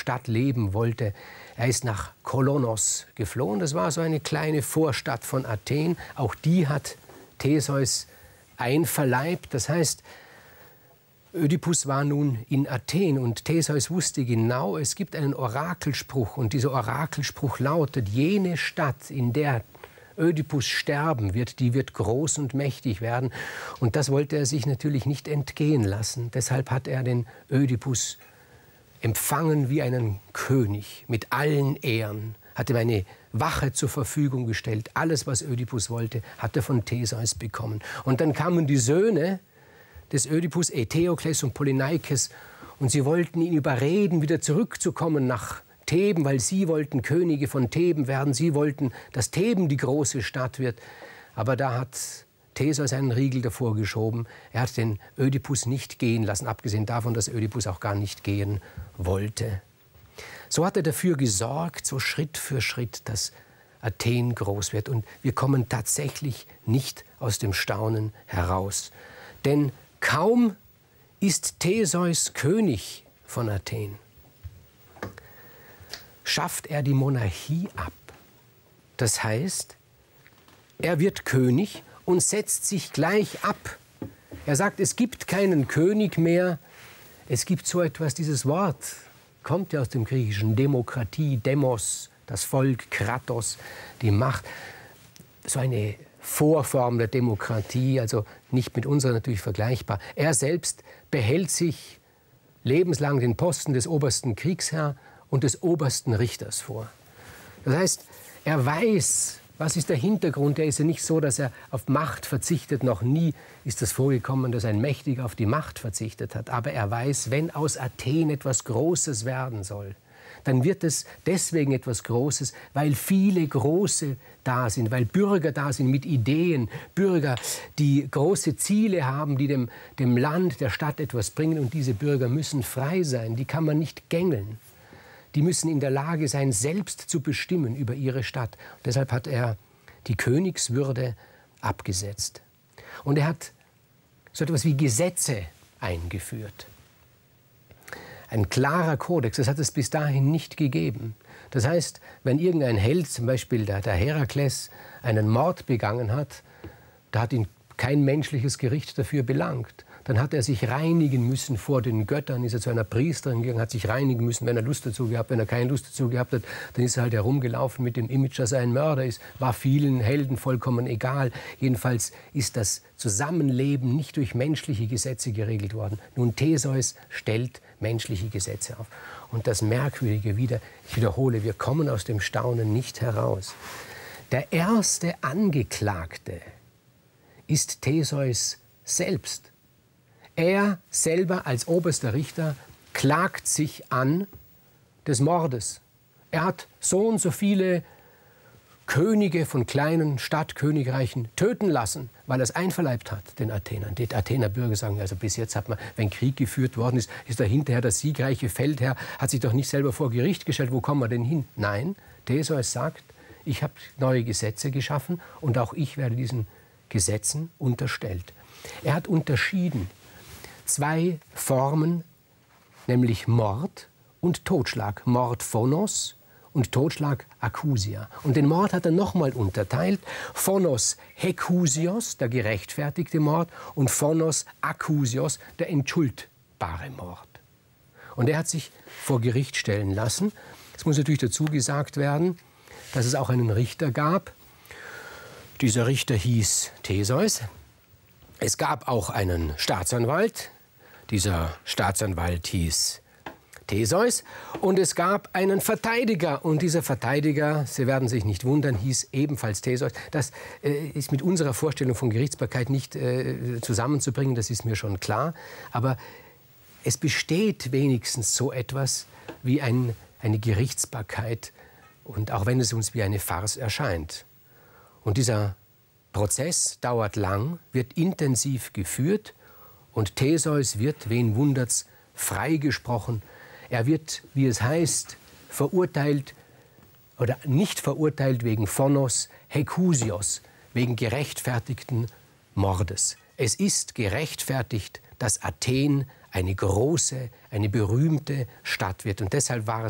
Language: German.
Stadt leben wollte. Er ist nach Kolonos geflohen. Das war so eine kleine Vorstadt von Athen. Auch die hat Theseus einverleibt. Das heißt, Ödipus war nun in Athen und Theseus wusste genau, es gibt einen Orakelspruch. Und dieser Orakelspruch lautet, jene Stadt, in der Ödipus sterben wird, die wird groß und mächtig werden. Und das wollte er sich natürlich nicht entgehen lassen. Deshalb hat er den Ödipus empfangen wie einen König, mit allen Ehren, hat ihm eine Wache zur Verfügung gestellt. Alles, was Ödipus wollte, hat er von Theseus bekommen. Und dann kamen die Söhne des Ödipus, Eteokles und Polyneikes, und sie wollten ihn überreden, wieder zurückzukommen nach Theben, weil sie wollten Könige von Theben werden. Sie wollten, dass Theben die große Stadt wird. Aber da hat Theseus einen Riegel davor geschoben. Er hat den Ödipus nicht gehen lassen, abgesehen davon, dass Ödipus auch gar nicht gehen wollte. So hat er dafür gesorgt, so Schritt für Schritt, dass Athen groß wird. Und wir kommen tatsächlich nicht aus dem Staunen heraus. Denn kaum ist Theseus König von Athen, schafft er die Monarchie ab. Das heißt, er wird König und setzt sich gleich ab. Er sagt, es gibt keinen König mehr. Es gibt so etwas, dieses Wort kommt ja aus dem Griechischen, Demokratie, Demos, das Volk, Kratos, die Macht. So eine Vorform der Demokratie, also nicht mit unserer natürlich vergleichbar. Er selbst behält sich lebenslang den Posten des obersten Kriegsherrn und des obersten Richters vor. Das heißt, er weiß, was ist der Hintergrund. Er ist ja nicht so, dass er auf Macht verzichtet. Noch nie ist es vorgekommen, dass ein Mächtiger auf die Macht verzichtet hat. Aber er weiß, wenn aus Athen etwas Großes werden soll, dann wird es deswegen etwas Großes, weil viele Große da sind, weil Bürger da sind mit Ideen, Bürger, die große Ziele haben, die dem Land, der Stadt etwas bringen. Und diese Bürger müssen frei sein, die kann man nicht gängeln. Die müssen in der Lage sein, selbst zu bestimmen über ihre Stadt. Und deshalb hat er die Königswürde abgesetzt. Und er hat so etwas wie Gesetze eingeführt. Ein klarer Kodex, das hat es bis dahin nicht gegeben. Das heißt, wenn irgendein Held, zum Beispiel der Herakles, einen Mord begangen hat, da hat ihn kein menschliches Gericht dafür belangt. Dann hat er sich reinigen müssen vor den Göttern, ist er zu einer Priesterin gegangen, hat sich reinigen müssen, wenn er Lust dazu gehabt hat. Wenn er keine Lust dazu gehabt hat, dann ist er halt herumgelaufen mit dem Image, dass er ein Mörder ist. War vielen Helden vollkommen egal. Jedenfalls ist das Zusammenleben nicht durch menschliche Gesetze geregelt worden. Nun, Theseus stellt menschliche Gesetze auf. Und das Merkwürdige wieder, ich wiederhole, wir kommen aus dem Staunen nicht heraus. Der erste Angeklagte ist Theseus selbst. Er selber als oberster Richter klagt sich an des Mordes. Er hat so und so viele Könige von kleinen Stadtkönigreichen töten lassen, weil er es einverleibt hat, den Athenern. Die Athener Bürger sagen, also bis jetzt hat man, wenn Krieg geführt worden ist, ist da hinterher der siegreiche Feldherr, hat sich doch nicht selber vor Gericht gestellt, wo kommen wir denn hin? Nein, Theseus sagt, ich habe neue Gesetze geschaffen und auch ich werde diesen Gesetzen unterstellt. Er hat unterschieden zwei Formen, nämlich Mord und Totschlag. Mord phonos und Totschlag accusia. Und den Mord hat er nochmal unterteilt. Phonos hekusios, der gerechtfertigte Mord, und phonos accusios, der entschuldbare Mord. Und er hat sich vor Gericht stellen lassen. Es muss natürlich dazu gesagt werden, dass es auch einen Richter gab. Dieser Richter hieß Theseus. Es gab auch einen Staatsanwalt. Dieser Staatsanwalt hieß Theseus. Und es gab einen Verteidiger. Und dieser Verteidiger, Sie werden sich nicht wundern, hieß ebenfalls Theseus. Das ist mit unserer Vorstellung von Gerichtsbarkeit nicht zusammenzubringen, das ist mir schon klar. Aber es besteht wenigstens so etwas wie eine Gerichtsbarkeit. Und auch wenn es uns wie eine Farce erscheint. Und dieser Prozess dauert lang, wird intensiv geführt und Theseus wird, wen wundert's, freigesprochen. Er wird, wie es heißt, verurteilt oder nicht verurteilt wegen phonos hekusios, wegen gerechtfertigten Mordes. Es ist gerechtfertigt, dass Athen eine große, eine berühmte Stadt wird. Und deshalb war es